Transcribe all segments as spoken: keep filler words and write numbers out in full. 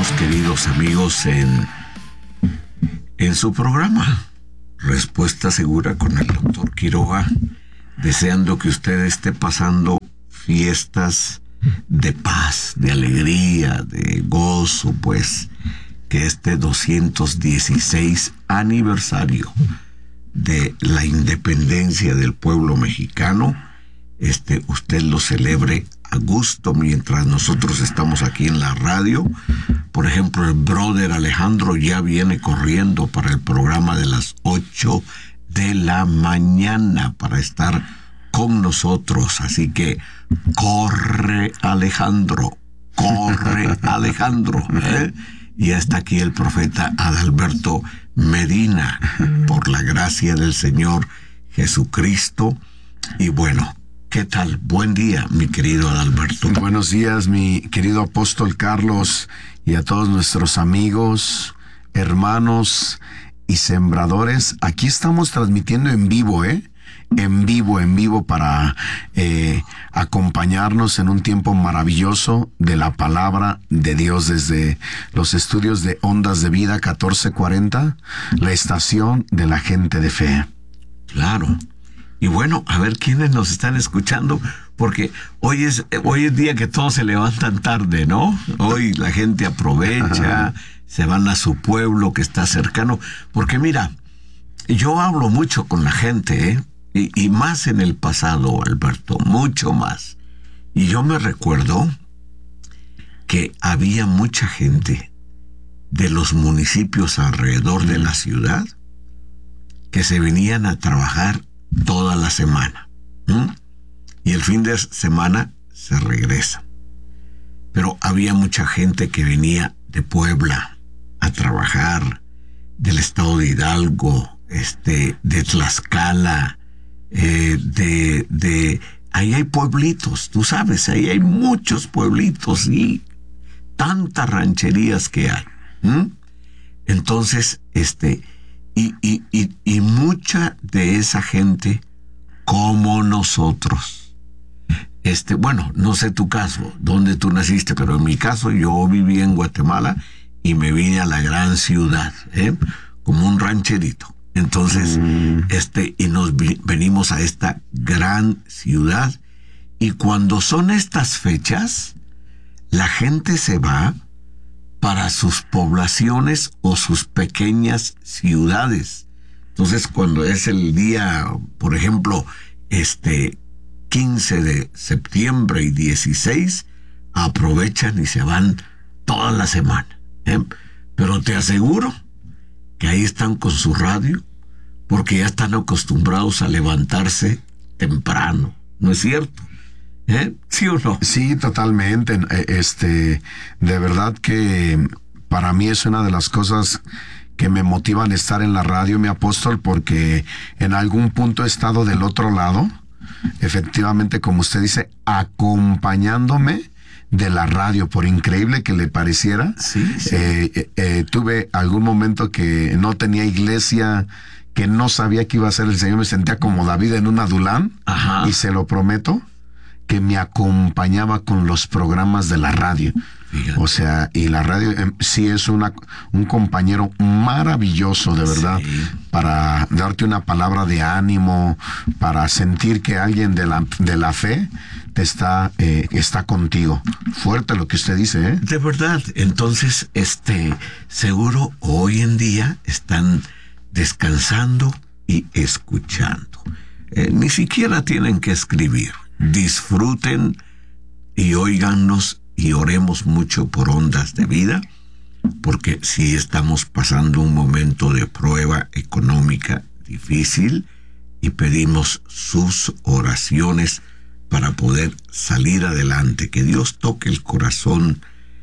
estamos, queridos amigos, en, en su programa Respuesta Segura con el doctor Quiroga, deseando que usted esté pasando fiestas de paz, de alegría, de gozo, pues que este doscientos dieciséis aniversario de la independencia del pueblo mexicano, este, usted lo celebre a gusto mientras nosotros estamos aquí en la radio. Por ejemplo, el brother Alejandro ya viene corriendo para el programa de las ocho de la mañana para estar con nosotros. Así que corre, Alejandro, corre, Alejandro, ¿eh? Y está aquí el profeta Adalberto Medina, por la gracia del Señor Jesucristo. Y bueno, ¿qué tal? Buen día, mi querido Adalberto. Buenos días, mi querido apóstol Carlos, y a todos nuestros amigos, hermanos y sembradores. Aquí estamos transmitiendo en vivo, ¿eh? En vivo, en vivo para eh, acompañarnos en un tiempo maravilloso de la palabra de Dios desde los estudios de Ondas de Vida catorce cuarenta, la estación de la gente de fe. Claro. Y bueno, a ver quiénes nos están escuchando, porque hoy es hoy es día que todos se levantan tarde, ¿no? Hoy la gente aprovecha, se van a su pueblo que está cercano, porque mira, yo hablo mucho con la gente, ¿eh? Y, y más en el pasado, Alberto, mucho más. Y yo me recuerdo que había mucha gente de los municipios alrededor de la ciudad que se venían a trabajar toda la semana. ¿Mm? Y el fin de semana se regresa. Pero había mucha gente que venía de Puebla a trabajar, del estado de Hidalgo, este, de Tlaxcala, eh, de, de, ahí hay pueblitos, tú sabes, ahí hay muchos pueblitos y tantas rancherías que hay. ¿Mm? Entonces, este, Y, y, y, y mucha de esa gente, como nosotros, este, bueno, no sé tu caso, dónde tú naciste, pero en mi caso yo viví en Guatemala y me vine a la gran ciudad, ¿eh? Como un rancherito. Entonces, mm. este, y nos vi, venimos a esta gran ciudad, y cuando son estas fechas, la gente se va para sus poblaciones o sus pequeñas ciudades. Entonces, cuando es el día, por ejemplo, este quince de septiembre y dieciséis, aprovechan y se van toda la semana, ¿eh? Pero te aseguro que ahí están con su radio, porque ya están acostumbrados a levantarse temprano, ¿no es cierto? ¿Eh? ¿Sí o no? Sí, totalmente. Este, de verdad que para mí es una de las cosas que me motivan a estar en la radio, mi apóstol, porque en algún punto he estado del otro lado, efectivamente, como usted dice, acompañándome de la radio, por increíble que le pareciera. Sí, sí. Eh, eh, eh, tuve algún momento que no tenía iglesia, que no sabía qué iba a hacer el Señor, me sentía como David en un adulán. Ajá. Y se lo prometo que me acompañaba con los programas de la radio. Fíjate. O sea, y la radio eh, sí es una, un compañero maravilloso, de verdad, sí, para darte una palabra de ánimo, para sentir que alguien de la, de la fe te está, eh, está contigo. Fuerte lo que usted dice, ¿eh? De verdad. Entonces, este, seguro hoy en día están descansando y escuchando. Eh, ni siquiera tienen que escribir. Disfruten y óigannos y oremos mucho por Ondas de Vida, porque sí estamos pasando un momento de prueba económica difícil y pedimos sus oraciones para poder salir adelante. Que Dios toque el corazón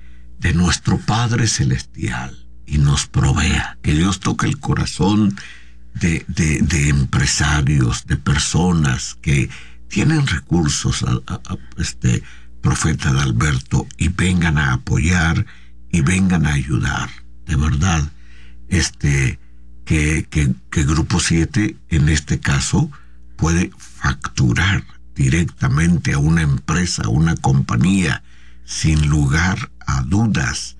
de nuestro Padre Celestial y nos provea. Que Dios toque el corazón de, de, de empresarios, de personas que tienen recursos, a, a, a, este profeta Adalberto, y vengan a apoyar y vengan a ayudar. De verdad, este, que, que, que Grupo siete, en este caso, puede facturar directamente a una empresa, a una compañía, sin lugar a dudas.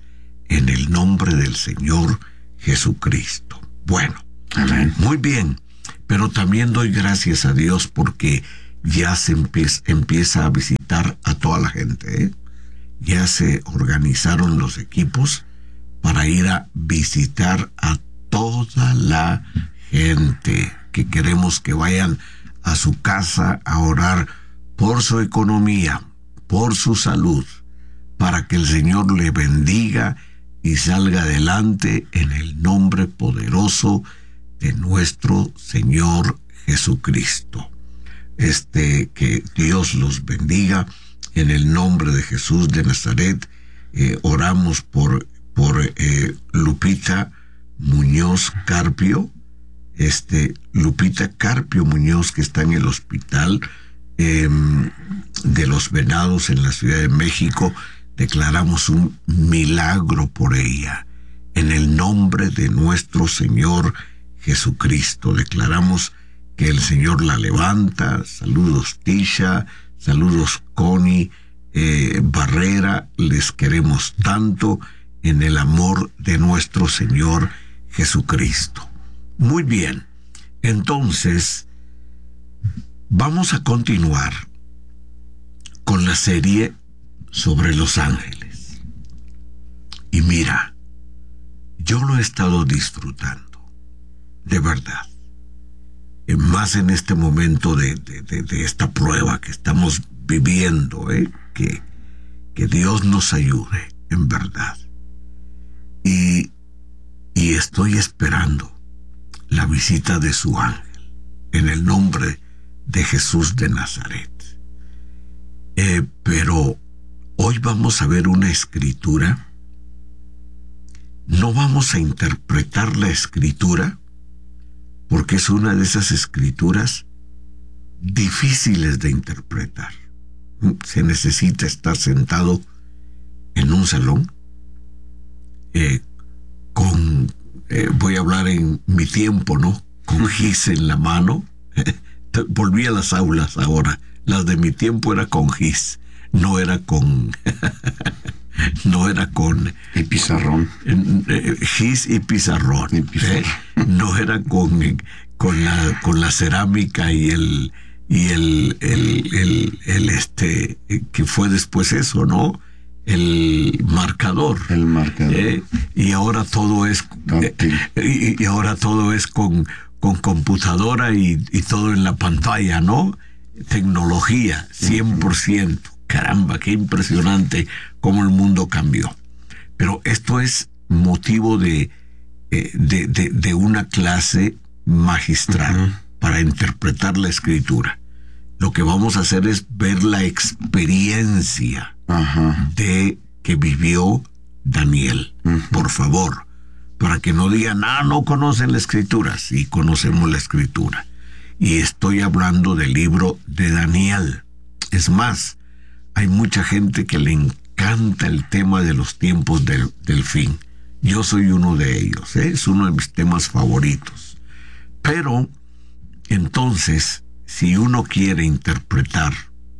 en el nombre del Señor Jesucristo. Bueno, amén. Muy bien, pero también doy gracias a Dios porque ya se empieza, empieza a visitar a toda la gente, ¿eh? Ya se organizaron los equipos para ir a visitar a toda la gente que queremos que vayan a su casa a orar por su economía, por su salud, para que el Señor le bendiga y salga adelante en el nombre poderoso de nuestro Señor Jesucristo. Este, que Dios los bendiga en el nombre de Jesús de Nazaret. Eh, oramos por, por eh, Lupita Muñoz Carpio, este, Lupita Carpio Muñoz, que está en el hospital eh, de los Venados en la Ciudad de México. Declaramos un milagro por ella en el nombre de nuestro Señor Jesucristo. Declaramos que el Señor la levanta. Saludos Tisha, saludos Connie eh, Barrera, les queremos tanto en el amor de nuestro Señor Jesucristo. Muy bien, entonces vamos a continuar con la serie sobre los ángeles. Y mira, yo lo he estado disfrutando, de verdad. Más en este momento de, de, de, de esta prueba que estamos viviendo, ¿eh? que, que Dios nos ayude, en verdad. Y, y estoy esperando la visita de su ángel, en el nombre de Jesús de Nazaret. Eh, pero hoy vamos a ver una escritura. No vamos a interpretar la escritura, porque es una de esas escrituras difíciles de interpretar. Se necesita estar sentado en un salón, eh, con, eh, voy a hablar en mi tiempo, ¿no? Con gis en la mano. Volví a las aulas ahora. Las de mi tiempo era con gis, no era con... no era con... Y pizarrón. Eh, gis y pizarrón. Y pizarrón. ¿eh? No era con, con, la, con la cerámica y el... y el, el, el, el este, que fue después eso, ¿no? El marcador. El marcador. ¿eh? Y ahora todo es... Eh, y, y ahora todo es con, con computadora y, y todo en la pantalla, ¿no? Tecnología, cien por ciento. Caramba, qué impresionante cómo el mundo cambió. Pero esto es motivo de, eh, de, de, de una clase magistral uh-huh. para interpretar la escritura. Lo que vamos a hacer es ver la experiencia uh-huh. de que vivió Daniel. Uh-huh. Por favor, para que no digan, ah, no conocen la escritura. Sí, conocemos la escritura. Y estoy hablando del libro de Daniel. Es más, hay mucha gente que le encanta el tema de los tiempos del, del fin. Yo soy uno de ellos, ¿eh? Es uno de mis temas favoritos. Pero, entonces, si uno quiere interpretar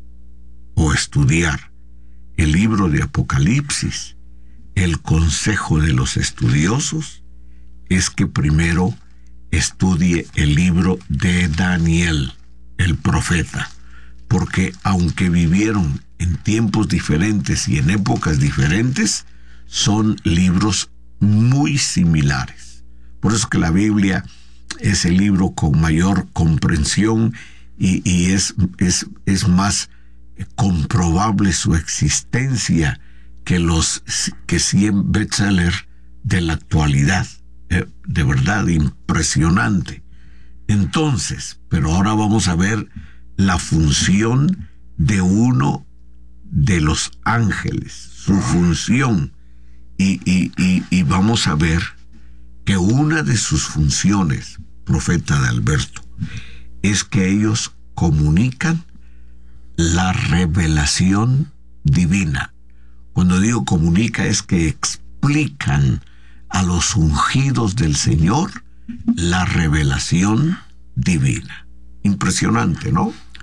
o estudiar el libro de Apocalipsis, el consejo de los estudiosos es que primero estudie el libro de Daniel, el profeta, porque aunque vivieron en tiempos diferentes y en épocas diferentes, son libros muy similares. Por eso que la Biblia es el libro con mayor comprensión y, y es, es, es más comprobable su existencia que los que cien bestsellers de la actualidad. Eh, de verdad, impresionante. Entonces, pero ahora vamos a ver la función de uno de los ángeles, su función. Y, y, y, y vamos a ver que una de sus funciones, profeta de Alberto, es que ellos comunican la revelación divina. Cuando digo comunica es que explican a los ungidos del Señor la revelación divina. Impresionante, ¿no?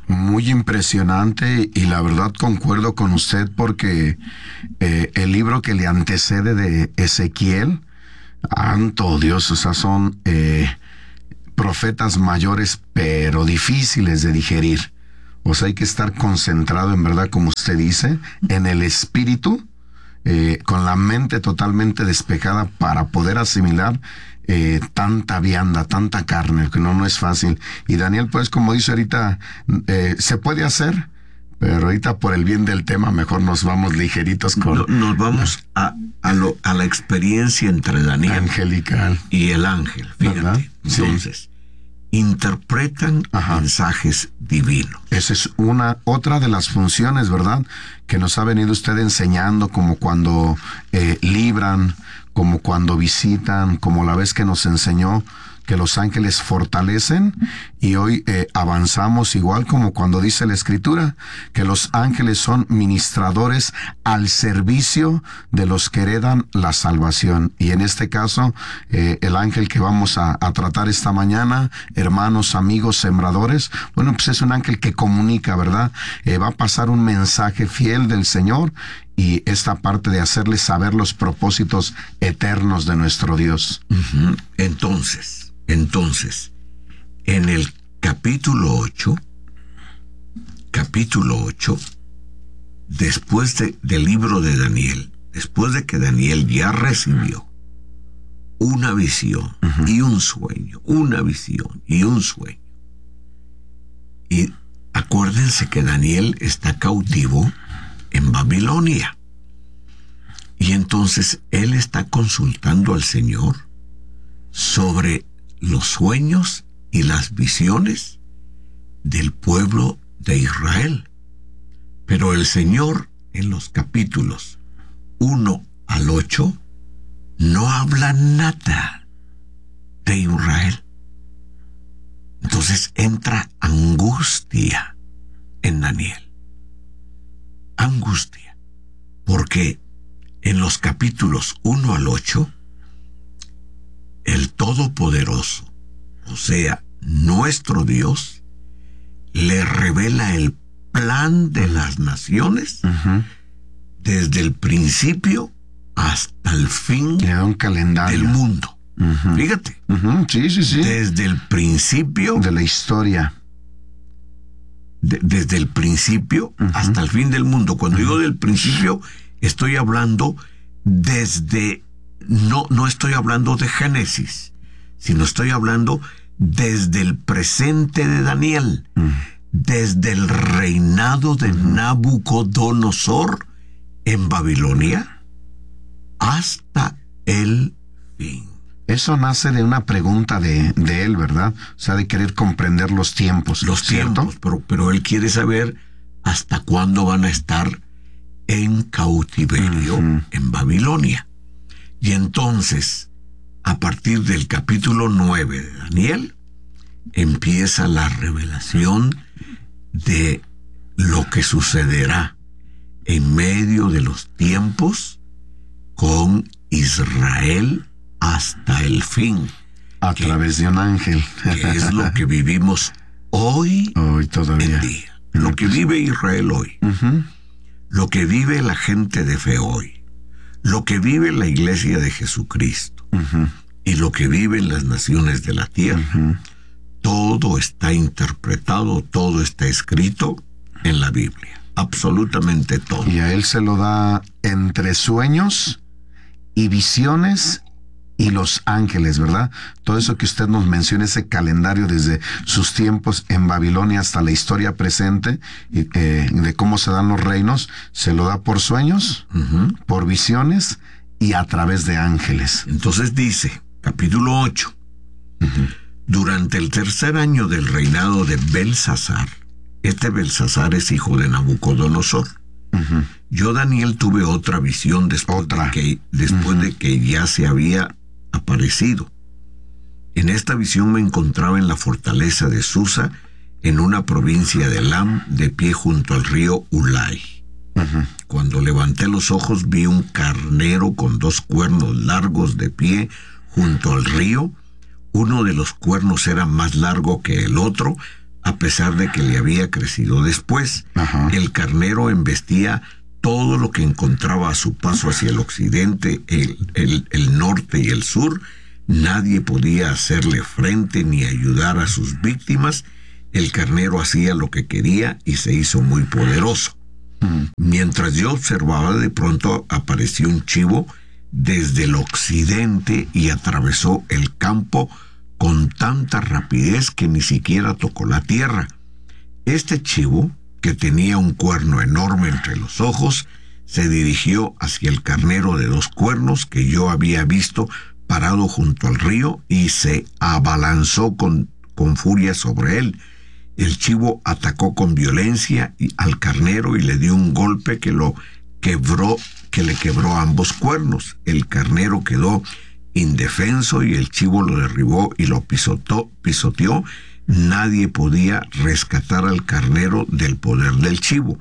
Muy impresionante, y la verdad concuerdo con usted porque eh, el libro que le antecede de Ezequiel, santo Dios, o sea, son eh, profetas mayores pero difíciles de digerir. O sea, hay que estar concentrado en verdad, como usted dice, en el espíritu, eh, con la mente totalmente despejada para poder asimilar Eh, tanta vianda, tanta carne, que no, no es fácil. Y Daniel, pues, como dice ahorita, eh, se puede hacer, pero ahorita por el bien del tema, mejor nos vamos ligeritos con... No, nos vamos a, a, lo, a la experiencia entre Daniel angelical y el ángel, fíjate. Sí. Entonces, interpretan Ajá. mensajes divinos. Esa es una, otra de las funciones, ¿verdad?, que nos ha venido usted enseñando, como cuando eh, libran, como cuando visitan, como la vez que nos enseñó que los ángeles fortalecen, y hoy eh, avanzamos igual como cuando dice la Escritura, que los ángeles son ministradores al servicio de los que heredan la salvación. Y en este caso, eh, el ángel que vamos a, a tratar esta mañana, hermanos, amigos, sembradores, bueno, pues es un ángel que comunica, ¿verdad? Eh, va a pasar un mensaje fiel del Señor, y esta parte de hacerles saber los propósitos eternos de nuestro Dios. Uh-huh. Entonces, entonces, en el capítulo ocho, capítulo ocho, después de, del libro de Daniel, después de que Daniel ya recibió una visión uh-huh. y un sueño, una visión y un sueño. Y acuérdense que Daniel está cautivo en Babilonia. Y entonces él está consultando al Señor sobre los sueños y las visiones del pueblo de Israel. Pero el Señor, en los capítulos uno al ocho, no habla nada de Israel. Entonces entra angustia en Daniel. Angustia, porque en los capítulos uno al ocho, el Todopoderoso, o sea, nuestro Dios, le revela el plan de las naciones uh-huh. desde el principio hasta el fin le da un calendario del mundo. Uh-huh. Fíjate. Uh-huh. Sí, sí, sí. Desde el principio de la historia. De, desde el principio uh-huh. hasta el fin del mundo. Cuando uh-huh. digo del principio, estoy hablando desde, no, no estoy hablando de Génesis, sino estoy hablando desde el presente de Daniel, uh-huh. desde el reinado de uh-huh. Nabucodonosor en Babilonia hasta el fin. Eso nace de una pregunta de, de él, ¿verdad? O sea, de querer comprender los tiempos. Los ¿cierto? tiempos, pero, pero él quiere saber hasta cuándo van a estar en cautiverio uh-huh. en Babilonia. Y entonces, a partir del capítulo nueve de Daniel, empieza la revelación de lo que sucederá en medio de los tiempos con Israel hasta el fin. A que, través de un ángel. Que es lo que vivimos hoy, hoy todavía. en día. Lo que vive Israel hoy. Uh-huh. Lo que vive la gente de fe hoy. Lo que vive la iglesia de Jesucristo. Uh-huh. Y lo que viven las naciones de la tierra. Uh-huh. Todo está interpretado, todo está escrito en la Biblia. Absolutamente todo. Y a él se lo da entre sueños y visiones y los ángeles, ¿verdad? Todo eso que usted nos menciona, ese calendario desde sus tiempos en Babilonia hasta la historia presente, y, eh, de cómo se dan los reinos, se lo da por sueños, uh-huh. por visiones y a través de ángeles. Entonces dice, capítulo ocho, uh-huh. durante el tercer año del reinado de Belsasar, este Belsasar es hijo de Nabucodonosor. Uh-huh. Yo, Daniel, tuve otra visión después, otra. De, que, después uh-huh. de que ya se había aparecido. En esta visión me encontraba en la fortaleza de Susa, en una provincia de Elam, de pie junto al río Ulai. Uh-huh. Cuando levanté los ojos vi un carnero con dos cuernos largos de pie junto al río. Uno de los cuernos era más largo que el otro, a pesar de que le había crecido después. Ajá. El carnero embestía todo lo que encontraba a su paso hacia el occidente, el, el, el norte y el sur. Nadie podía hacerle frente ni ayudar a sus víctimas. El carnero hacía lo que quería y se hizo muy poderoso. Mm. Mientras yo observaba, de pronto apareció un chivo desde el occidente y atravesó el campo con tanta rapidez que ni siquiera tocó la tierra. Este chivo, que tenía un cuerno enorme entre los ojos, se dirigió hacia el carnero de dos cuernos que yo había visto parado junto al río y se abalanzó con, con furia sobre él. El chivo atacó con violencia al carnero y le dio un golpe que lo quebró, que le quebró ambos cuernos. El carnero quedó indefenso y el chivo lo derribó y lo pisotó, pisoteó. Nadie podía rescatar al carnero del poder del chivo.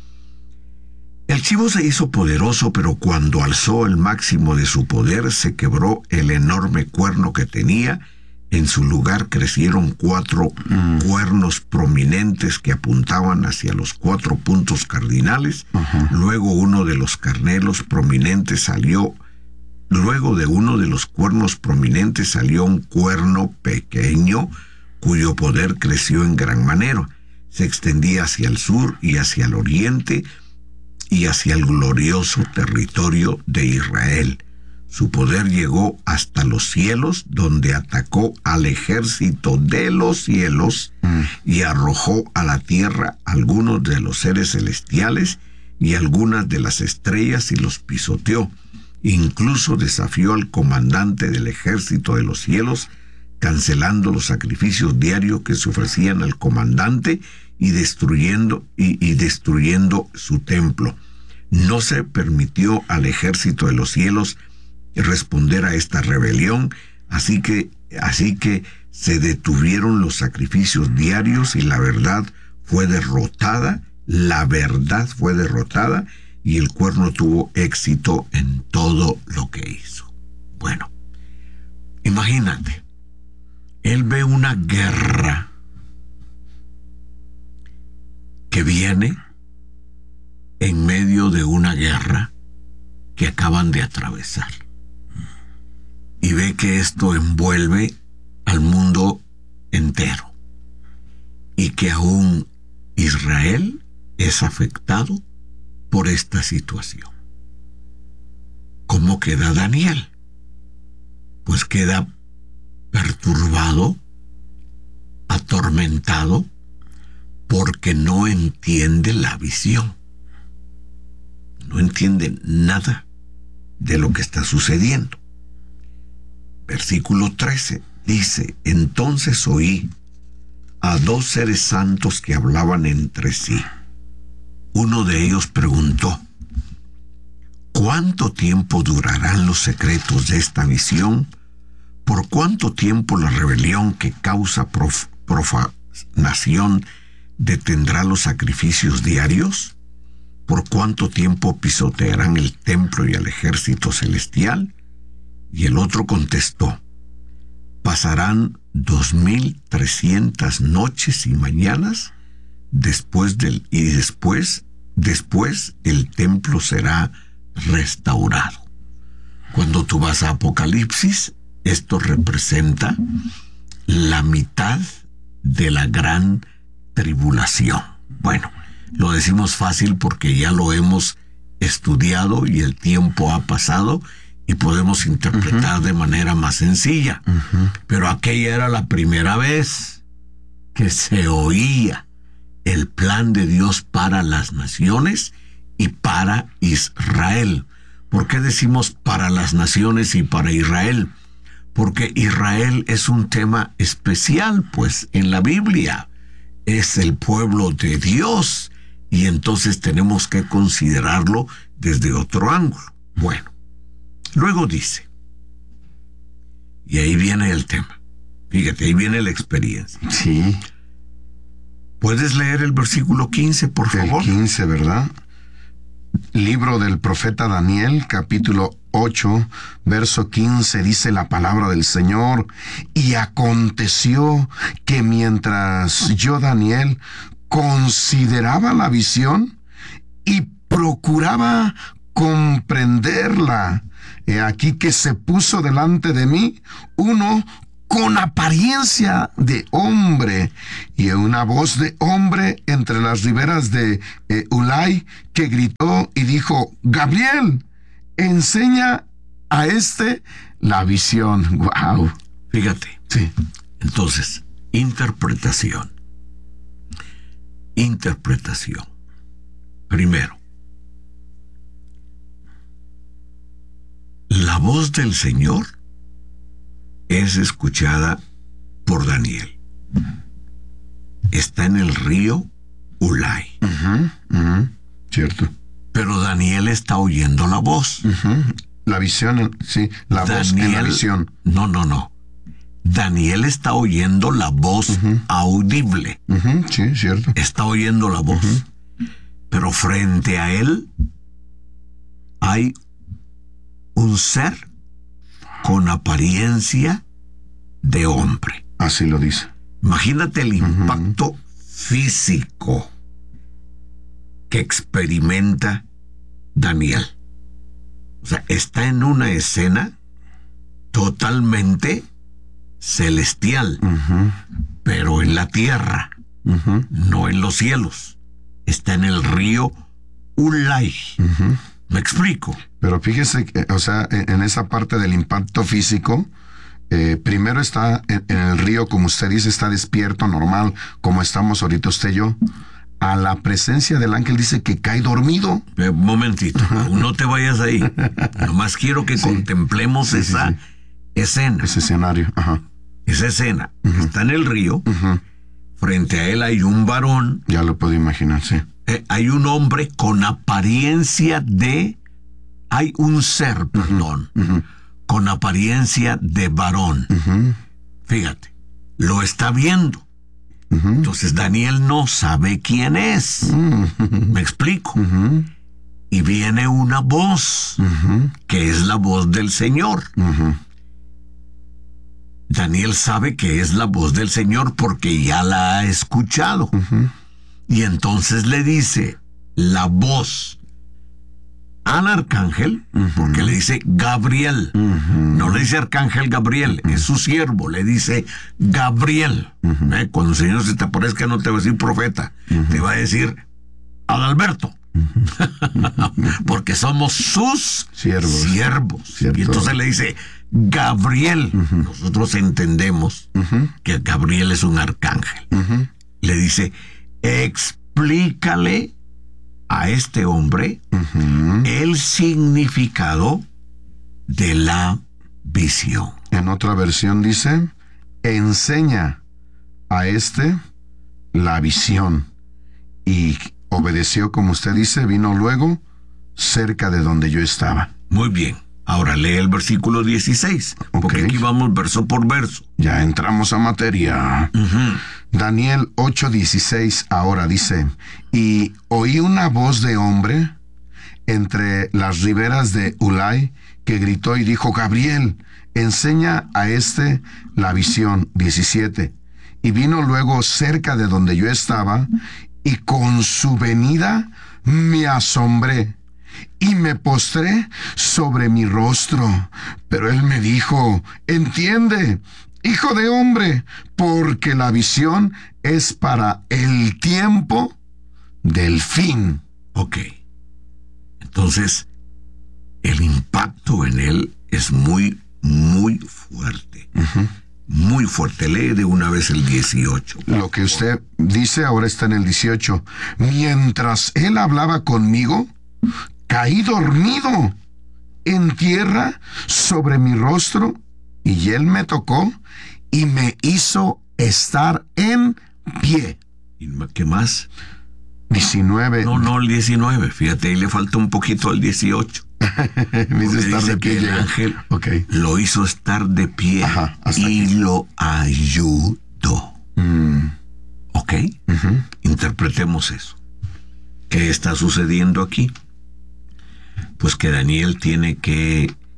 El chivo se hizo poderoso, pero cuando alzó el máximo de su poder, se quebró el enorme cuerno que tenía. En su lugar crecieron cuatro mm. cuernos prominentes que apuntaban hacia los cuatro puntos cardinales. Uh-huh. Luego uno de los carneros prominentes salió, luego de uno de los cuernos prominentes salió un cuerno pequeño, cuyo poder creció en gran manera. Se extendía hacia el sur y hacia el oriente y hacia el glorioso territorio de Israel. Su poder llegó hasta los cielos, donde atacó al ejército de los cielos mm. y arrojó a la tierra algunos de los seres celestiales y algunas de las estrellas y los pisoteó. Incluso desafió al comandante del ejército de los cielos, cancelando los sacrificios diarios que se ofrecían al comandante y destruyendo, y, y destruyendo su templo. No se permitió al ejército de los cielos responder a esta rebelión, así que, así que se detuvieron los sacrificios diarios y la verdad fue derrotada, la verdad fue derrotada y el cuerno tuvo éxito en todo lo que hizo. Bueno, imagínate, él ve una guerra que viene en medio de una guerra que acaban de atravesar. Y ve que esto envuelve al mundo entero. Y que aún Israel es afectado por esta situación. ¿Cómo queda Daniel? Pues queda perturbado, atormentado, porque no entiende la visión. No entiende nada de lo que está sucediendo. Versículo trece dice: entonces oí a dos seres santos que hablaban entre sí. Uno de ellos preguntó: ¿cuánto tiempo durarán los secretos de esta visión? ¿Por cuánto tiempo la rebelión que causa prof- profanación detendrá los sacrificios diarios? ¿Por cuánto tiempo pisotearán el templo y el ejército celestial? Y el otro contestó: pasarán dos mil trescientas noches y mañanas después del y después después el templo será restaurado. Cuando tú vas a Apocalipsis, esto representa la mitad de la gran tribulación. Bueno, lo decimos fácil porque ya lo hemos estudiado y el tiempo ha pasado y podemos interpretar uh-huh. de manera más sencilla. Uh-huh. Pero aquella era la primera vez que se oía el plan de Dios para las naciones y para Israel. ¿Por qué decimos para las naciones y para Israel? Porque Israel es un tema especial, pues en la Biblia es el pueblo de Dios y entonces tenemos que considerarlo desde otro ángulo. Bueno, luego dice, y ahí viene el tema, fíjate, ahí viene la experiencia. Sí. ¿Puedes leer el versículo quince, por favor? El quince, ¿verdad? Libro del profeta Daniel, capítulo ocho, verso quince, dice la palabra del Señor: y aconteció que mientras yo, Daniel, consideraba la visión y procuraba comprenderla, he aquí que se puso delante de mí uno con apariencia de hombre, y una voz de hombre entre las riberas de eh, Ulai, que gritó y dijo: Gabriel, enseña a este la visión. Wow. Fíjate. Sí. Entonces, interpretación. Interpretación. Primero, la voz del Señor es escuchada por Daniel. Está en el río Ulai. Uh-huh, uh-huh. Cierto. Pero Daniel está oyendo la voz. Uh-huh. La visión, sí, la Daniel, voz en la visión. No, no, no. Daniel está oyendo la voz uh-huh. audible. Uh-huh. Sí, cierto. Está oyendo la voz. Uh-huh. Pero frente a él hay un ser con apariencia de hombre. Así lo dice. Imagínate el impacto uh-huh. físico que experimenta Daniel. O sea, está en una escena totalmente celestial, uh-huh. pero en la tierra, uh-huh. no en los cielos. Está en el río Ulai. Uh-huh. ¿Me explico? Pero fíjese, o sea, en esa parte del impacto físico, eh, primero está en, en el río, como usted dice, está despierto, normal, como estamos ahorita usted y yo. A la presencia del ángel dice que cae dormido. Eh, un momentito, no te vayas ahí. Nomás quiero que sí. contemplemos sí, esa sí, sí. escena. Ese escenario. Ajá. Esa escena. Uh-huh. Está en el río. Uh-huh. Frente a él hay un varón. Ya lo puedo imaginar, sí. Eh, hay un hombre con apariencia de... Hay un ser, perdón, uh-huh. con apariencia de varón. Uh-huh. Fíjate, lo está viendo. Uh-huh. Entonces Daniel no sabe quién es. Uh-huh. ¿Me explico? Uh-huh. Y viene una voz, uh-huh. que es la voz del Señor. Uh-huh. Daniel sabe que es la voz del Señor porque ya la ha escuchado. Uh-huh. Y entonces le dice la voz al arcángel, uh-huh. porque le dice Gabriel. Uh-huh. No le dice arcángel Gabriel, uh-huh. es su siervo, le dice Gabriel. Uh-huh. ¿Eh? Cuando el Señor se te aparezca no te va a decir profeta, uh-huh. te va a decir Adalberto. Uh-huh. Porque somos sus siervos. siervos. Y entonces le dice Gabriel. Uh-huh. Nosotros entendemos uh-huh. que Gabriel es un arcángel. Uh-huh. Le dice, explícale a este hombre uh-huh. el significado de la visión. En otra versión dice, enseña a este la visión. Y obedeció, como usted dice, vino luego cerca de donde yo estaba. Muy bien. Ahora lee el versículo dieciséis, okay. porque aquí vamos verso por verso. Ya entramos a materia. Uh-huh. Daniel ocho dieciséis ahora dice, y oí una voz de hombre entre las riberas de Ulai que gritó y dijo, Gabriel, enseña a este la visión. diecisiete. Y vino luego cerca de donde yo estaba, y con su venida me asombré. Y me postré sobre mi rostro. Pero él me dijo, entiende, hijo de hombre, porque la visión es para el tiempo del fin. Ok. Entonces, el impacto en él es muy, muy fuerte. Uh-huh. Muy fuerte. Lee de una vez el dieciocho. Lo que usted dice ahora está en el dieciocho. Mientras él hablaba conmigo, caí dormido en tierra sobre mi rostro, y él me tocó y me hizo estar en pie. ¿Y qué más? diecinueve. No, no, el diecinueve. Fíjate, ahí le falta un poquito al dieciocho. me hizo estar de pie. El ángel okay. lo hizo estar de pie. Ajá, y aquí. Lo ayudó. Mm. ¿Ok? Uh-huh. Interpretemos eso. ¿Qué está sucediendo aquí? Pues que Daniel tiene que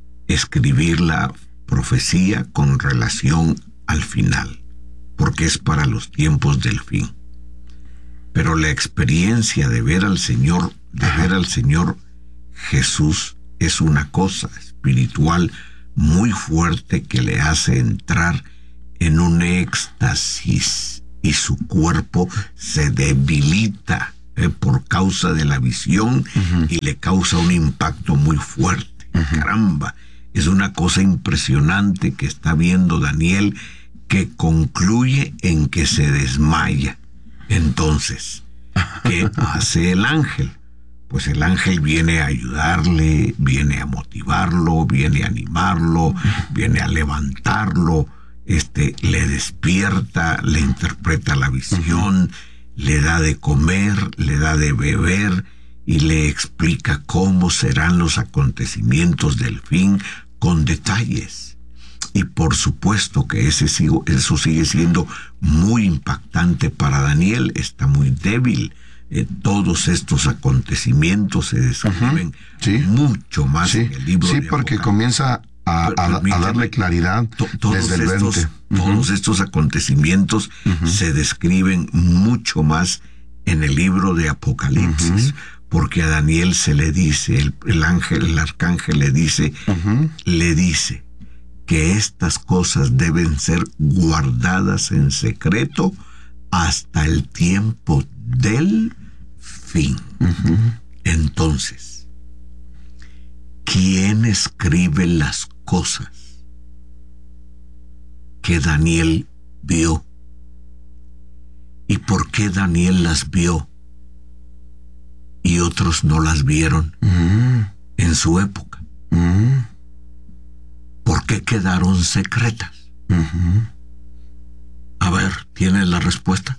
escribir la profecía con relación al final, porque es para los tiempos del fin. Pero la experiencia de ver al Señor, de ver al Señor Jesús, es una cosa espiritual muy fuerte que le hace entrar en un éxtasis y su cuerpo se debilita eh, por causa de la visión uh-huh. y le causa un impacto muy fuerte. Uh-huh. Caramba, es una cosa impresionante que está viendo Daniel, que concluye en que se desmaya. Entonces, ¿qué hace el ángel? Pues el ángel viene a ayudarle, viene a motivarlo, viene a animarlo, viene a levantarlo, este, le despierta, le interpreta la visión, uh-huh. le da de comer, le da de beber y le explica cómo serán los acontecimientos del fin con detalles. Y por supuesto que ese, eso sigue siendo muy impactante para Daniel, está muy débil. Eh, todos estos acontecimientos se describen uh-huh. sí. mucho más sí. en el libro sí, de porque comienza a, a, a darle claridad to, todos desde el estos, veinte. Todos uh-huh. estos acontecimientos uh-huh. se describen mucho más en el libro de Apocalipsis, uh-huh. porque a Daniel se le dice, el, el ángel, el arcángel le dice, uh-huh. le dice que estas cosas deben ser guardadas en secreto hasta el tiempo del fin. Uh-huh. Entonces, ¿quién escribe las cosas que Daniel vio? ¿Y por qué Daniel las vio y otros no las vieron uh-huh. en su época? Uh-huh. ¿Por qué quedaron secretas? Uh-huh. A ver, ¿tienes la respuesta?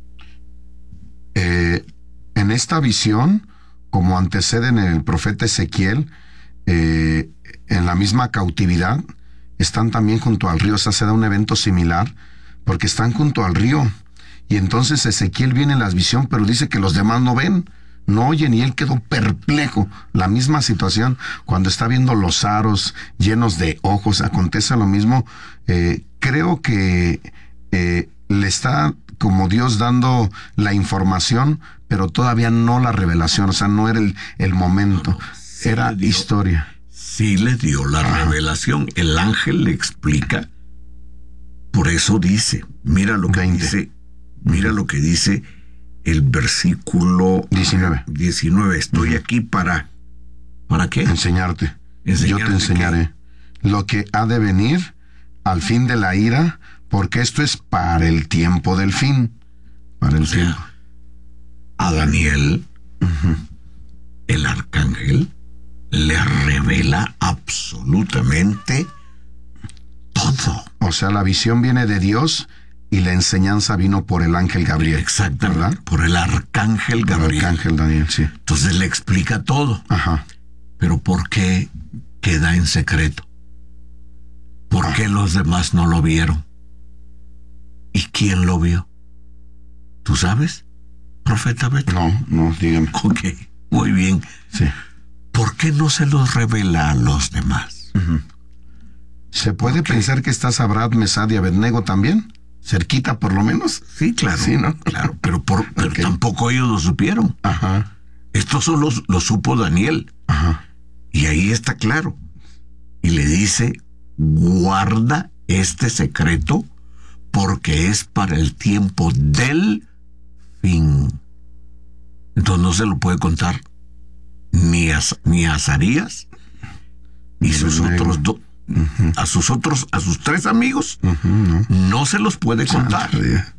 Eh, en esta visión, como antecede en el profeta Ezequiel, eh, en la misma cautividad, están también junto al río. O sea, se da un evento similar, porque están junto al río. Y entonces Ezequiel viene en la visión, pero dice que los demás no ven, no oyen, y él quedó perplejo. La misma situación, cuando está viendo los aros llenos de ojos, acontece lo mismo. Eh, creo que eh, le está como Dios dando la información, pero todavía no la revelación, o sea, no era el, el momento, no, no, sí era dio, historia. Sí le dio la Ajá. revelación, el ángel le explica, por eso dice, mira lo que veinte. dice, mira uh-huh. lo que dice el versículo diecinueve. diecinueve, estoy uh-huh. aquí para, ¿para qué? Enseñarte. Enseñarte Yo te enseñaré qué? Lo que ha de venir al fin de la ira, porque esto es para el tiempo del fin. Para el o sea, tiempo. A Daniel, uh-huh. el arcángel, le revela absolutamente todo. O sea, la visión viene de Dios y la enseñanza vino por el ángel Gabriel. Exactamente, ¿verdad? Por el arcángel Gabriel. Por el arcángel Daniel, sí. Entonces le explica todo. Ajá. Pero ¿por qué queda en secreto? ¿Por ah. qué los demás no lo vieron? ¿Y quién lo vio? ¿Tú sabes, profeta Beto? No, no, dígame. Ok, muy bien. Sí. ¿Por qué no se los revela a los demás? Uh-huh. ¿Se puede pensar que está Sadrach, Mesach y Abednego también? ¿Cerquita por lo menos? Sí, claro. Sí, ¿no? Claro, pero, por, pero okay. tampoco ellos lo supieron. Ajá. Esto solo lo supo Daniel. Ajá. Y ahí está claro. Y le dice, guarda este secreto porque es para el tiempo del fin. Entonces no se lo puede contar ni a, ni a Azarías y sus otros dos. Uh-huh. A sus otros, a sus tres amigos, uh-huh, no. no se los puede contar.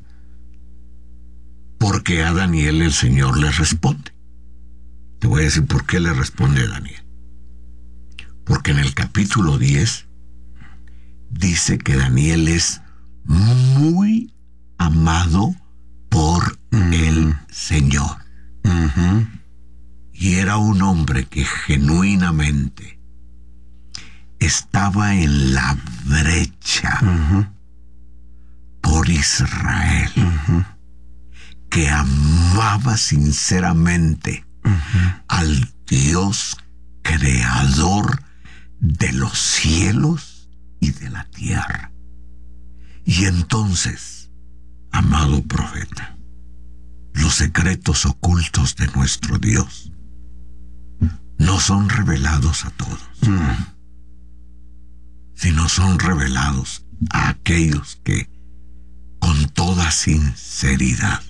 Porque a Daniel el Señor le responde. Te voy a decir por qué le responde a Daniel. Porque en el capítulo diez dice que Daniel es muy amado por uh-huh. el Señor. Uh-huh. Y era un hombre que genuinamente estaba en la brecha uh-huh. por Israel, uh-huh. que amaba sinceramente uh-huh. al Dios creador de los cielos y de la tierra. Y entonces, amado profeta, los secretos ocultos de nuestro Dios no son revelados a todos, mm. sino son revelados a aquellos que con toda sinceridad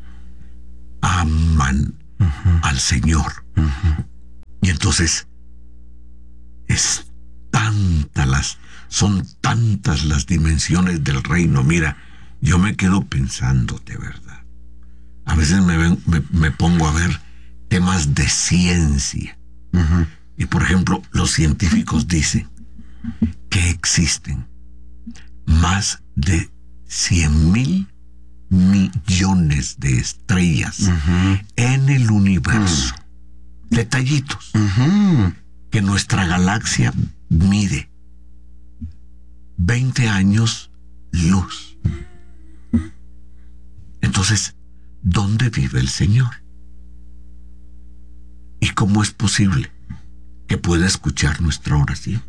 aman uh-huh. al Señor. Uh-huh. Y entonces es tanta las, son tantas las dimensiones del reino. Mira, yo me quedo pensando de verdad. A veces me, ven, me, me pongo a ver temas de ciencia. Uh-huh. Y por ejemplo, los científicos dicen que existen más de cien mil millones de estrellas uh-huh. en el universo. Uh-huh. Detallitos. Uh-huh. Que nuestra galaxia mide veinte años luz. Entonces, ¿dónde vive el Señor? ¿Y cómo es posible que pueda escuchar nuestra oración?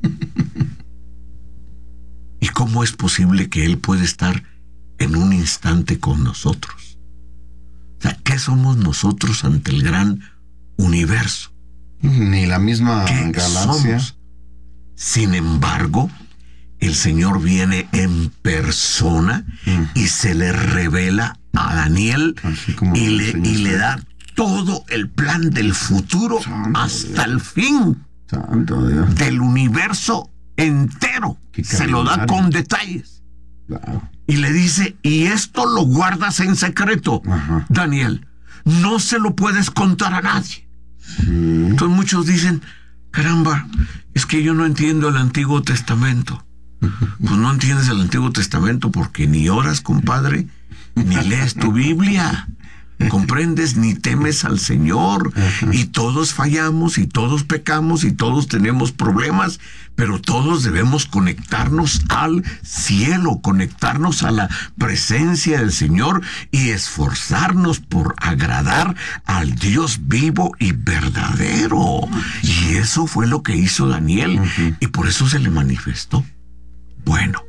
¿Y cómo es posible que Él pueda estar en un instante con nosotros? O sea, ¿qué somos nosotros ante el gran universo? Ni la misma galaxia. Somos? Sin embargo, el Señor viene en persona mm. y se le revela a Daniel y le, y le da todo el plan del futuro Santo hasta Dios. El fin Santo Dios. Del universo entero. Se lo da con detalles. Wow. Y le dice, y esto lo guardas en secreto, Ajá. Daniel. No se lo puedes contar a nadie. Sí. Entonces muchos dicen, caramba, es que yo no entiendo el Antiguo Testamento. Pues no entiendes el Antiguo Testamento porque ni oras, compadre, ni lees tu Biblia. ¿Comprendes? Ni temes al Señor. Ajá. Y todos fallamos y todos pecamos y todos tenemos problemas, pero todos debemos conectarnos al cielo, conectarnos a la presencia del Señor y esforzarnos por agradar al Dios vivo y verdadero. Y eso fue lo que hizo Daniel. Ajá. Y por eso se le manifestó. Bueno,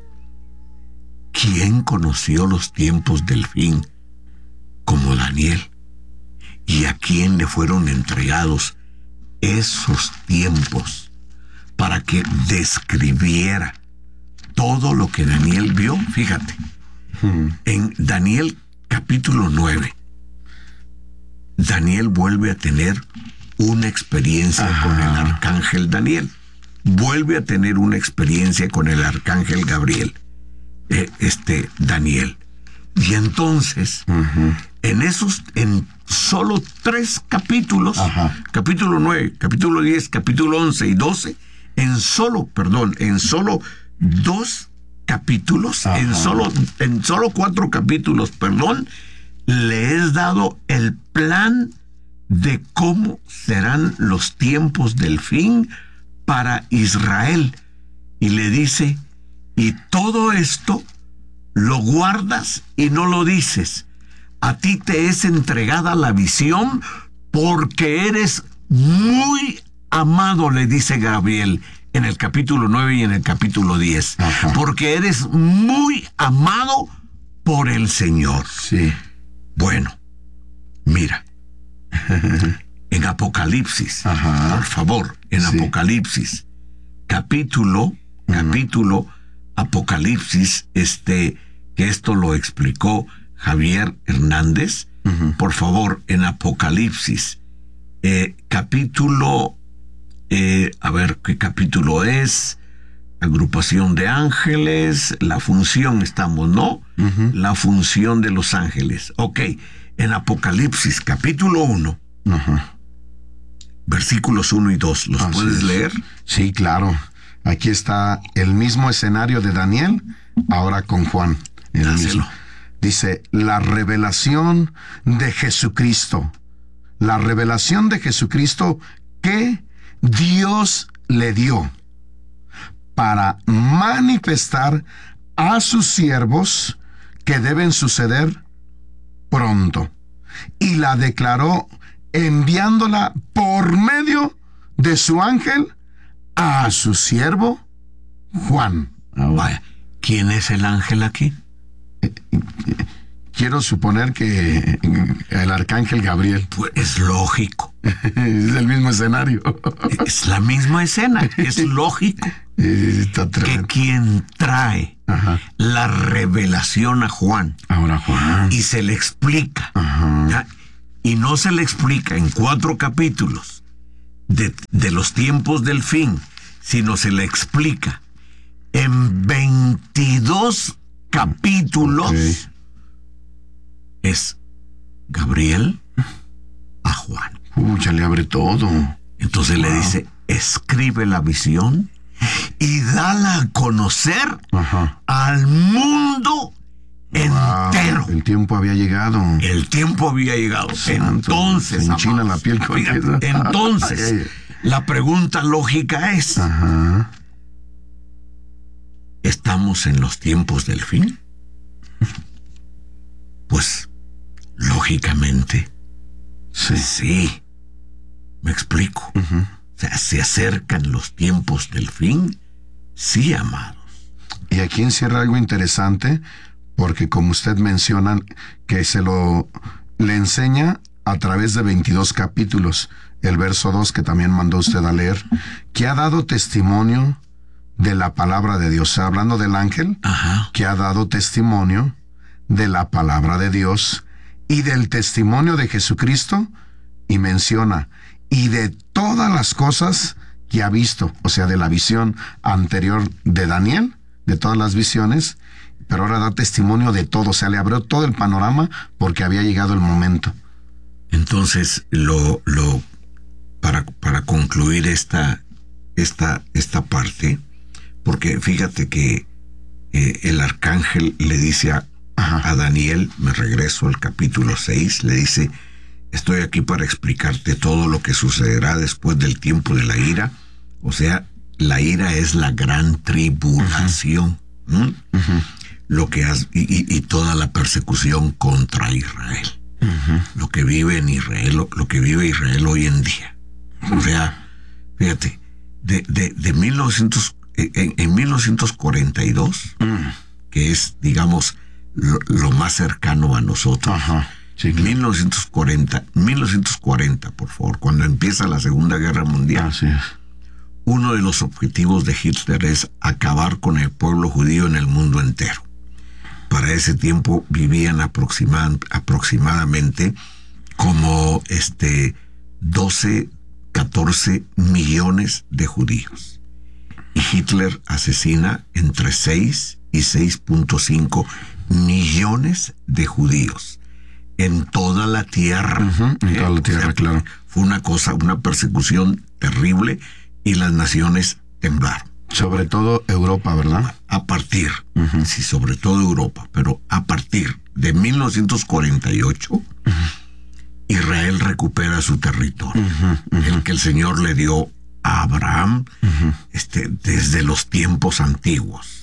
¿quién conoció los tiempos del fin como Daniel? ¿Y a quién le fueron entregados esos tiempos para que describiera todo lo que Daniel vio? Fíjate, hmm. en Daniel capítulo nueve, Daniel vuelve a tener una experiencia Ajá. con el arcángel Daniel. Vuelve a tener una experiencia con el arcángel Gabriel, eh, este Daniel. Y entonces, uh-huh. en esos, en solo tres capítulos, Ajá. capítulo nueve, capítulo diez, capítulo once y doce, en solo, perdón, en solo dos capítulos, Ajá. en solo, en solo cuatro capítulos, perdón, le es dado el plan de cómo serán los tiempos del fin para Israel. Y le dice, y todo esto lo guardas y no lo dices. A ti te es entregada la visión porque eres muy amado, le dice Gabriel en el capítulo nueve y en el capítulo diez. Ajá. Porque eres muy amado por el Señor. Sí. Bueno, mira. En Apocalipsis, Ajá. por favor, en sí. Apocalipsis, capítulo, capítulo, uh-huh. Apocalipsis, este, que esto lo explicó Javier Hernández, uh-huh. por favor, en Apocalipsis, eh, capítulo, eh, a ver, ¿qué capítulo es? Agrupación de ángeles, la función estamos, ¿no? Uh-huh. La función de los ángeles. Ok, en Apocalipsis, capítulo uno, uh-huh. versículos uno y dos, ¿los Así puedes es. leer? Sí, claro. Aquí está el mismo escenario de Daniel, ahora con Juan. El mismo. Dice, la revelación de Jesucristo. La revelación de Jesucristo que Dios le dio para manifestar a sus siervos que deben suceder pronto. Y la declaró enviándola por medio de su ángel a su siervo Juan. Vaya, ¿quién es el ángel aquí? Quiero suponer que el arcángel Gabriel. Pues es lógico. Es el mismo escenario. Es la misma escena, es lógico. Que quien trae Ajá. la revelación a Juan, ahora Juan, y se le explica, ¿ya? Y no se le explica en cuatro capítulos de, de los tiempos del fin, sino se le explica en veintidós capítulos. Okay. Es Gabriel a Juan. Pucha, le abre todo. Entonces wow. le dice, escribe la visión y dala a conocer Ajá. al mundo wow. entero. El tiempo había llegado. El tiempo había llegado. Santo, entonces, se enchina la piel con eso. Entonces, ay, ay, ay. la pregunta lógica es, Ajá. ¿estamos en los tiempos del fin? Pues, lógicamente, sí. sí. Me explico. Uh-huh. O sea, se acercan los tiempos del fin, sí, amados. Y aquí encierra algo interesante, porque como usted menciona, que se lo le enseña a través de veintidós capítulos, el verso dos que también mandó usted a leer, que ha dado testimonio de la palabra de Dios. O sea, hablando del ángel, Ajá. que ha dado testimonio de la palabra de Dios y del testimonio de Jesucristo, y menciona, y de todas las cosas que ha visto, o sea, de la visión anterior de Daniel, de todas las visiones, pero ahora da testimonio de todo, o sea, le abrió todo el panorama porque había llegado el momento. Entonces, lo, lo, para, para concluir esta, esta, esta parte, porque fíjate que eh, el arcángel le dice a, a Daniel, me regreso al capítulo seis, le dice, estoy aquí para explicarte todo lo que sucederá después del tiempo de la ira. O sea, la ira es la gran tribulación. Uh-huh. ¿Mm? Uh-huh. Lo que has, y, y, y toda la persecución contra Israel. Uh-huh. Lo que vive en Israel, lo, lo que vive Israel hoy en día. O sea, fíjate, de, de, de mil novecientos, en, en mil novecientos cuarenta y dos, uh-huh. que es, digamos, lo, lo más cercano a nosotros. Uh-huh. Sí, claro. mil novecientos cuarenta, mil novecientos cuarenta, por favor, cuando empieza la Segunda Guerra Mundial. Así es. Uno de los objetivos de Hitler es acabar con el pueblo judío en el mundo entero. Para ese tiempo vivían aproxima, aproximadamente como este doce, catorce millones de judíos. Y Hitler asesina entre seis y seis punto cinco millones de judíos en toda la tierra. Uh-huh, en toda la tierra, o sea, claro. Fue una cosa, una persecución terrible y las naciones temblaron. Sobre todo Europa, ¿verdad? A partir, uh-huh. sí, sobre todo Europa, pero a partir de mil novecientos cuarenta y ocho, uh-huh. Israel recupera su territorio, uh-huh, uh-huh. el que el Señor le dio a Abraham uh-huh. este, desde los tiempos antiguos.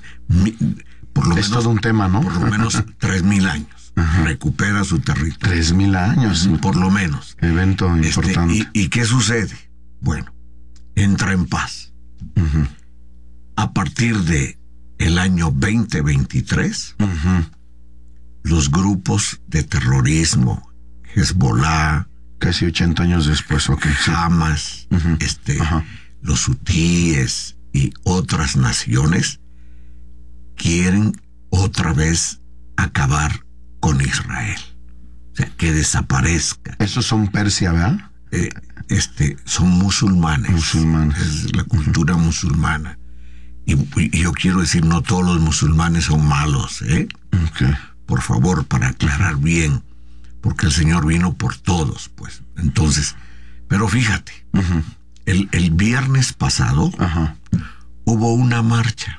Por lo es menos, todo un tema, ¿no? Por lo menos tres mil años. Ajá. Recupera su territorio. Tres mil años. Por lo menos. Evento este, importante. Y, ¿Y qué sucede? Bueno, entra en paz. Uh-huh. A partir de el año veinte veintitrés, uh-huh. los grupos de terrorismo, Hezbollah, casi ochenta años después, ok. Hamas, uh-huh. este, uh-huh. los hutíes y otras naciones quieren otra vez acabar con Israel, o sea, que desaparezca. Esos son Persia, ¿verdad? Eh, este, son musulmanes. Musulmanes. Es la cultura uh-huh. musulmana. Y, y yo quiero decir, no todos los musulmanes son malos, ¿eh? Okay. Por favor, para aclarar bien, porque el Señor vino por todos, pues. Entonces, pero fíjate, uh-huh. el, el viernes pasado uh-huh. hubo una marcha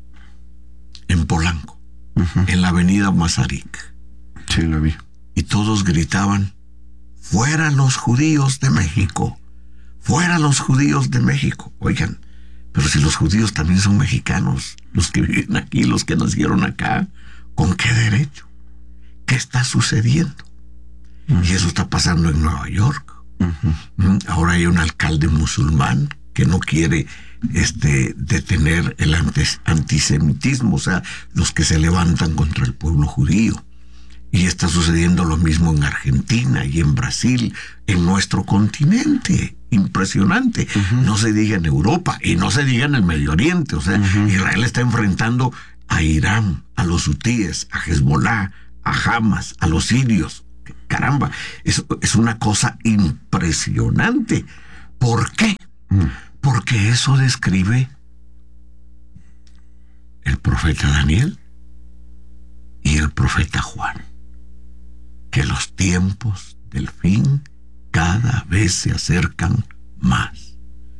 en Polanco, uh-huh. en la avenida Masaryk. Sí, lo vi. Y todos gritaban, ¡fuera los judíos de México! ¡Fuera los judíos de México! Oigan, pero si los judíos también son mexicanos, los que viven aquí, los que nacieron acá, ¿con qué derecho? ¿Qué está sucediendo? Uh-huh. Y eso está pasando en Nueva York. Uh-huh. Ahora hay un alcalde musulmán que que no quiere este, detener el antisemitismo, o sea, los que se levantan contra el pueblo judío. Y está sucediendo lo mismo en Argentina y en Brasil, en nuestro continente. Impresionante. Uh-huh. No se diga en Europa y no se diga en el Medio Oriente. O sea, uh-huh. Israel está enfrentando a Irán, a los hutíes, a Hezbollah, a Hamas, a los sirios. Caramba, es, es una cosa impresionante. ¿Por qué? Uh-huh. Porque eso describe el profeta Daniel y el profeta Juan. Que los tiempos del fin cada vez se acercan más.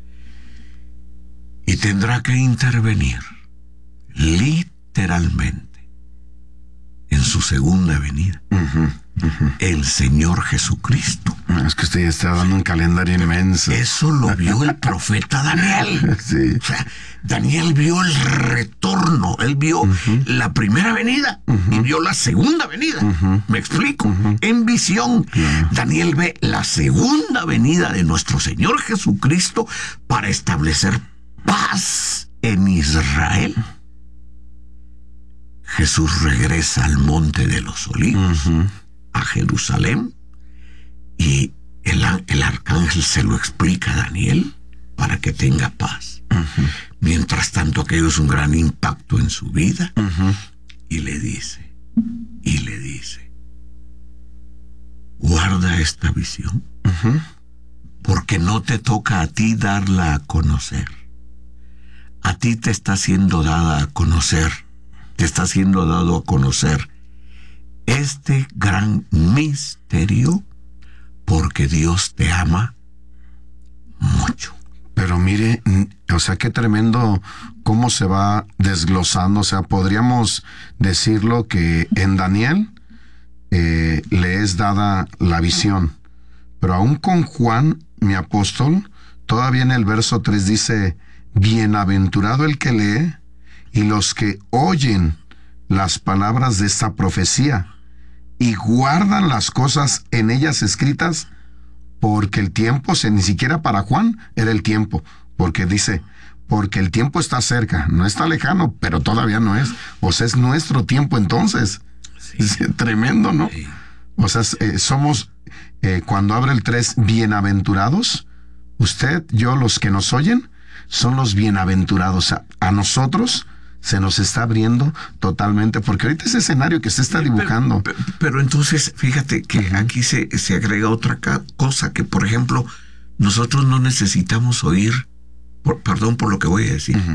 Y tendrá que intervenir literalmente en su segunda venida. Uh-huh, uh-huh. El Señor Jesucristo. Es que usted ya está dando un calendario inmenso. Eso lo vio el profeta Daniel. Sí. O sea, Daniel vio el retorno, él vio uh-huh. la primera venida uh-huh. y vio la segunda venida. Uh-huh. ¿Me explico? Uh-huh. En visión, uh-huh. Daniel ve la segunda venida de nuestro Señor Jesucristo para establecer paz en Israel. Jesús regresa al Monte de los Olivos, uh-huh. a Jerusalén, y el, el arcángel se lo explica a Daniel para que tenga paz. Uh-huh. Mientras tanto, aquello es un gran impacto en su vida. Uh-huh. Y le dice, y le dice, guarda esta visión, uh-huh. porque no te toca a ti darla a conocer. A ti te está siendo dada a conocer, te está siendo dado a conocer este gran misterio, porque Dios te ama mucho. Pero mire, o sea, qué tremendo cómo se va desglosando. O sea, podríamos decirlo que en Daniel eh, le es dada la visión. Pero aún con Juan, mi apóstol, todavía en el verso tres dice, bienaventurado el que lee y los que oyen las palabras de esta profecía y guardan las cosas en ellas escritas, porque el tiempo, se, ni siquiera para Juan era el tiempo, porque dice, porque el tiempo está cerca, no está lejano, pero todavía no es. O sea, es nuestro tiempo entonces. Sí. Es tremendo, ¿no? Sí. O sea, eh, somos, eh, cuando abre el tres, bienaventurados, usted, yo, los que nos oyen, son los bienaventurados. O sea, a nosotros se nos está abriendo totalmente, porque ahorita ese escenario que se está dibujando. Pero, pero, pero entonces, fíjate que uh-huh. aquí se, se agrega otra cosa, que por ejemplo, nosotros no necesitamos oír, por, perdón por lo que voy a decir, uh-huh.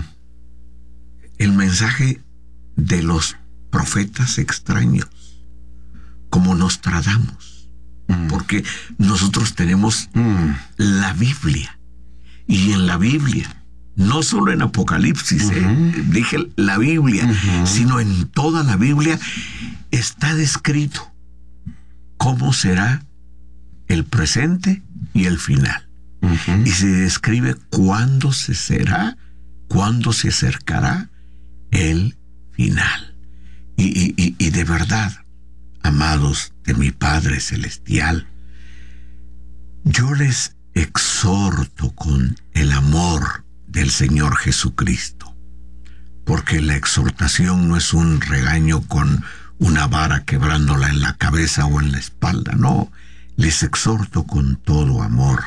el mensaje de los profetas extraños, como Nostradamus, uh-huh. porque nosotros tenemos uh-huh. la Biblia, y en la Biblia, no solo en Apocalipsis, uh-huh. eh, dije la Biblia, uh-huh. sino en toda la Biblia está descrito cómo será el presente y el final. Uh-huh. Y se describe cuándo se será, cuándo se acercará el final. Y, y, y, y de verdad, amados de mi Padre Celestial, yo les exhorto con el amor del Señor Jesucristo, porque la exhortación no es un regaño con una vara quebrándola en la cabeza o en la espalda, no, les exhorto con todo amor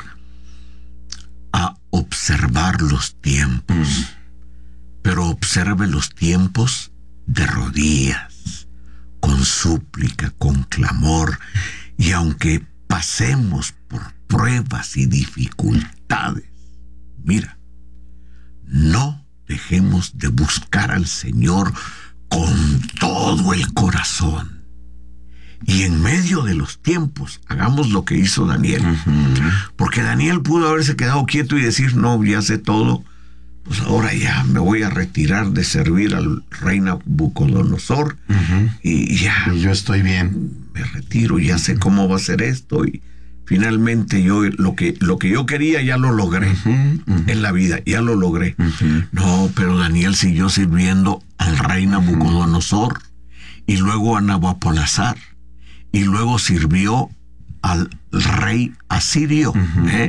a observar los tiempos, mm. pero observe los tiempos de rodillas, con súplica, con clamor, y aunque pasemos por pruebas y dificultades, mira, no dejemos de buscar al Señor con todo el corazón. Y en medio de los tiempos, hagamos lo que hizo Daniel. Uh-huh. Porque Daniel pudo haberse quedado quieto y decir, no, ya sé todo, pues ahora ya me voy a retirar de servir al rey Nabucodonosor. Uh-huh. y, y ya. Y yo estoy bien. Me retiro, ya sé cómo va a ser esto, y finalmente yo lo que, lo que yo quería ya lo logré uh-huh, uh-huh. en la vida, ya lo logré. Uh-huh. No, pero Daniel siguió sirviendo al rey Nabucodonosor, uh-huh. y luego a Nabopolassar, y luego sirvió al rey asirio, uh-huh. ¿eh?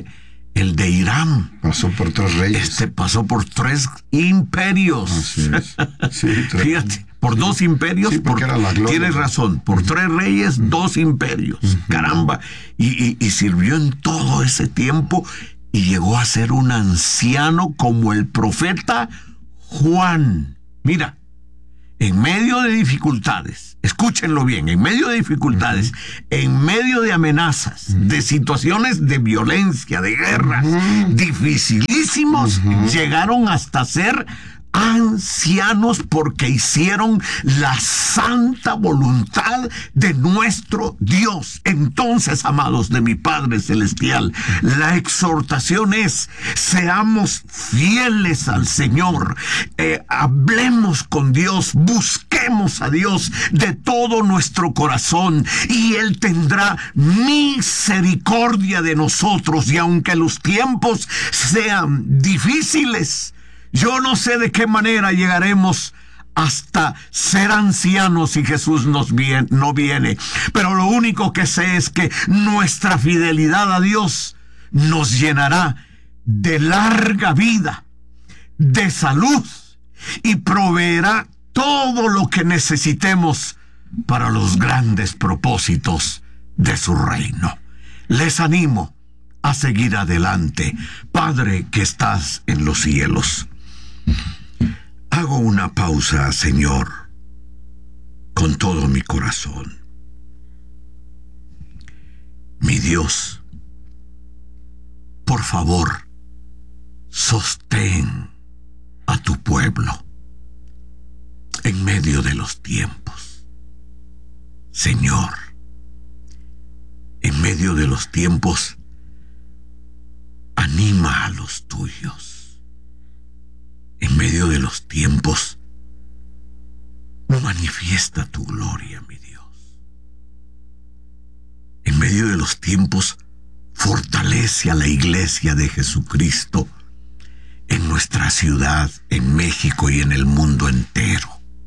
El de Irán. Pasó por tres reyes. Este pasó por tres imperios. Así es. Sí, tres. Fíjate, por sí. dos imperios. Sí, porque por, era la gloria. Tienes razón, por uh-huh. tres reyes, uh-huh. dos imperios. Uh-huh. Caramba. Y, y, y sirvió en todo ese tiempo y llegó a ser un anciano como el profeta Juan. Mira, en medio de dificultades, escúchenlo bien, en medio de dificultades, uh-huh. en medio de amenazas, uh-huh. de situaciones de violencia, de guerras, uh-huh. dificilísimos, uh-huh. llegaron hasta ser ancianos porque hicieron la santa voluntad de nuestro Dios. Entonces, amados de mi Padre Celestial, la exhortación es: seamos fieles al Señor, eh, hablemos con Dios, busquemos a Dios de todo nuestro corazón y Él tendrá misericordia de nosotros. Y aunque los tiempos sean difíciles, yo no sé de qué manera llegaremos hasta ser ancianos si Jesús nos viene, no viene. Pero lo único que sé es que nuestra fidelidad a Dios nos llenará de larga vida, de salud, y proveerá todo lo que necesitemos para los grandes propósitos de su reino. Les animo a seguir adelante. Padre que estás en los cielos, hago una pausa, Señor, con todo mi corazón. Mi Dios, por favor, sostén a tu pueblo en medio de los tiempos. Señor, en medio de los tiempos, anima a los tuyos. En medio de los tiempos, manifiesta tu gloria, mi Dios. En medio de los tiempos, fortalece a la iglesia de Jesucristo en nuestra ciudad, en México y en el mundo entero.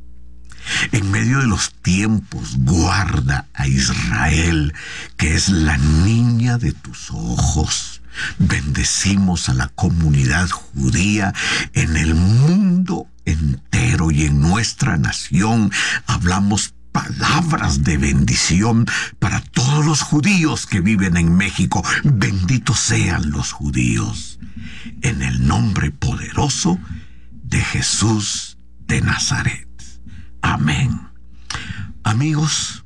En medio de los tiempos, guarda a Israel, que es la niña de tus ojos. Bendecimos a la comunidad judía en el mundo entero y en nuestra nación. Hablamos palabras de bendición para todos los judíos que viven en México. Benditos sean los judíos. En el nombre poderoso de Jesús de Nazaret. Amén. Amigos,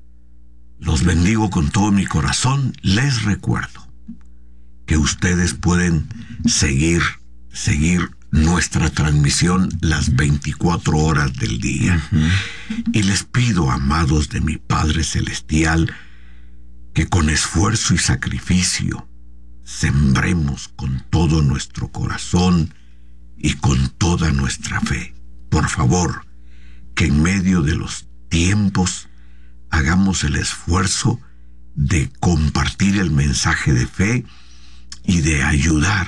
los bendigo con todo mi corazón. Les recuerdo que ustedes pueden seguir, seguir nuestra transmisión las veinticuatro horas del día. Uh-huh. Y les pido, amados de mi Padre Celestial, que con esfuerzo y sacrificio sembremos con todo nuestro corazón y con toda nuestra fe. Por favor, que en medio de los tiempos hagamos el esfuerzo de compartir el mensaje de fe y de ayudar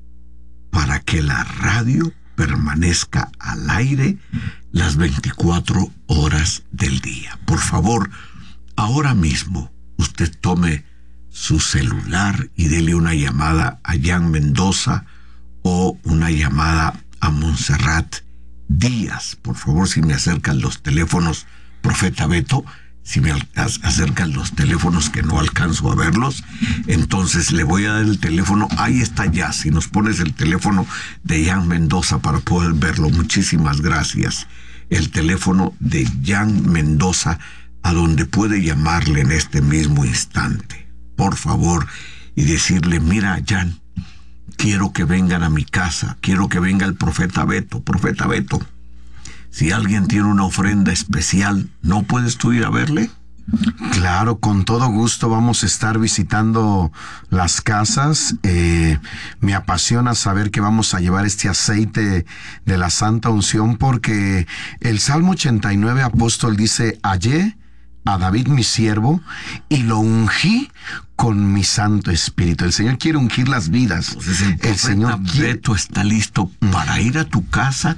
para que la radio permanezca al aire las veinticuatro horas del día. Por favor, ahora mismo usted tome su celular y dele una llamada a Jan Mendoza o una llamada a Montserrat Díaz. Por favor, si me acercan los teléfonos, Profeta Beto, si me acercan los teléfonos que no alcanzo a verlos, entonces le voy a dar el teléfono. Ahí está ya, si nos pones el teléfono de Jan Mendoza para poder verlo. Muchísimas gracias. El teléfono de Jan Mendoza, a donde puede llamarle en este mismo instante, por favor, y decirle: mira, Jan, quiero que vengan a mi casa, quiero que venga el Profeta Beto. Profeta Beto, si alguien tiene una ofrenda especial, ¿no puedes tú ir a verle? Claro, con todo gusto vamos a estar visitando las casas. Eh, me apasiona saber que vamos a llevar este aceite de la Santa Unción, porque el Salmo ochenta y nueve, apóstol, dice: hallé a David mi siervo y lo ungí con mi Santo Espíritu. El Señor quiere ungir las vidas. Entonces el, el Señor Beto está listo para ir a tu casa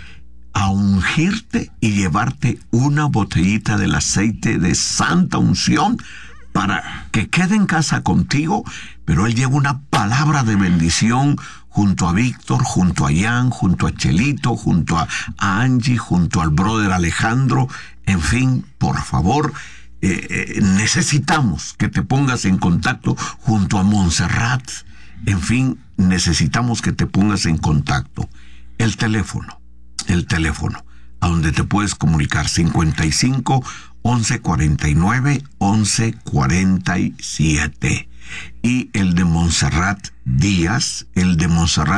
a ungirte y llevarte una botellita del aceite de Santa Unción para que quede en casa contigo, pero él lleva una palabra de bendición junto a Víctor, junto a Jan, junto a Chelito, junto a, a Angie, junto al brother Alejandro. En fin, por favor, eh, eh, necesitamos que te pongas en contacto junto a Montserrat. En fin, necesitamos que te pongas en contacto. El teléfono, el teléfono, a donde te puedes comunicar, cincuenta y cinco, once cuarenta y nueve, once cuarenta y siete. Y el de Montserrat Díaz, el de Montserrat